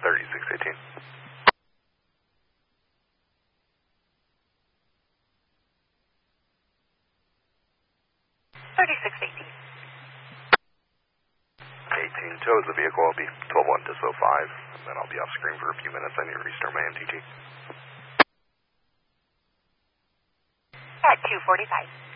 3618. 3618. 18 tows the vehicle. I'll be 12-1 Disso 5, and then I'll be off screen for a few minutes. I need to restart my MTT. At 2:45.